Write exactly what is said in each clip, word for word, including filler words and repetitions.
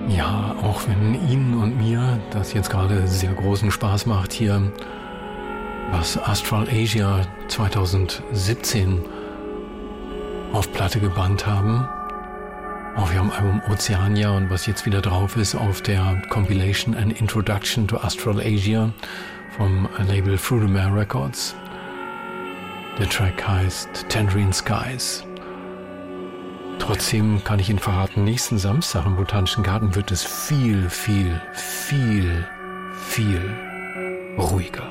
Ja, auch wenn Ihnen und mir das jetzt gerade sehr großen Spaß macht hier, was Astral Asia zwanzig siebzehn auf Platte gebannt haben, auf ihrem Album Oceania, und was jetzt wieder drauf ist auf der Compilation An Introduction to Astral Asia vom Label Through the Mare Records. Der Track heißt Tangerine Skies. Trotzdem kann ich Ihnen verraten, nächsten Samstag im Botanischen Garten wird es viel, viel, viel, viel ruhiger.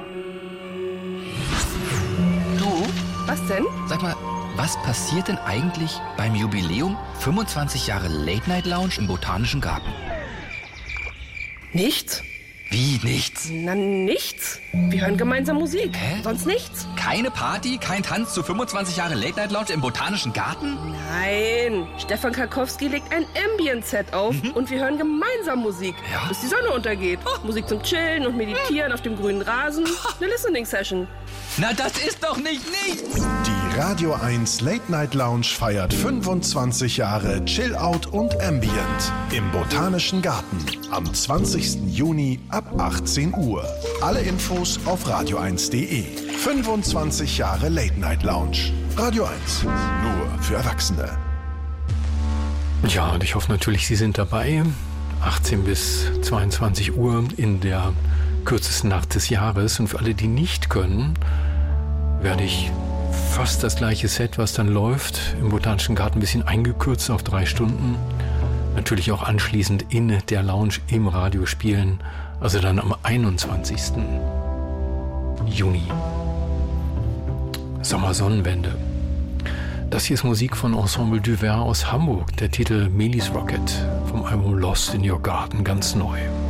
Du? Was denn? Sag mal, was passiert denn eigentlich beim Jubiläum fünfundzwanzig Jahre Late Night Lounge im Botanischen Garten? Nichts. Wie nichts? Na, nichts. Wir hören gemeinsam Musik. Hä? Sonst nichts. Keine Party, kein Tanz zu fünfundzwanzig Jahre Late Night Lounge im Botanischen Garten? Nein. Stefan Karkowski legt ein Ambient-Set auf mhm. und wir hören gemeinsam Musik, ja? bis die Sonne untergeht. Oh. Musik zum Chillen und Meditieren auf dem grünen Rasen. Eine Listening-Session. Na, das ist doch nicht nichts! Die Radio eins Late Night Lounge feiert fünfundzwanzig Jahre Chill-Out und Ambient im Botanischen Garten am zwanzigsten Juni ab achtzehn Uhr. Alle Infos auf radio eins punkt de. fünfundzwanzig Jahre Late Night Lounge. Radio eins, nur für Erwachsene. Ja, und ich hoffe natürlich, Sie sind dabei. achtzehn bis zweiundzwanzig Uhr in der kürzesten Nacht des Jahres. Und für alle, die nicht können, werde ich fast das gleiche Set, was dann läuft, im Botanischen Garten ein bisschen eingekürzt auf drei Stunden. Natürlich auch anschließend in der Lounge im Radio spielen. Also dann am einundzwanzigsten Juni. Sommersonnenwende. Das hier ist Musik von Ensemble du Ver aus Hamburg. Der Titel Melis Rocket vom Album Lost in Your Garden, ganz neu.